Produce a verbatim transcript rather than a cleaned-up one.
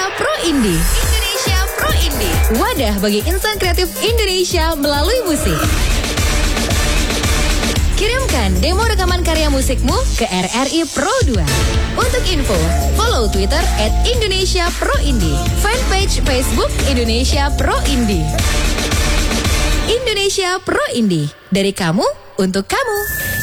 Pro Indie. Indonesia Pro Indie. Wadah bagi insan kreatif Indonesia melalui musik. Kirimkan demo rekaman karya musikmu ke R R I Pro dua. Untuk info, follow Twitter at Indonesia Pro Indie. Fanpage Facebook Indonesia Pro Indie. Indonesia Pro Indie. Dari kamu, untuk kamu.